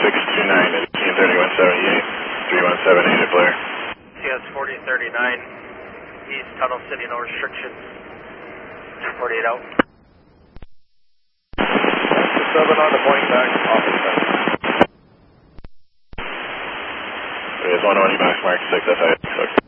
629 at 3178, 3178 at Blair. CS 4039, East Tunnel City, no restrictions. 248 out. 7 on the point back, office 7. There's 1 on you, max mark 6 FA.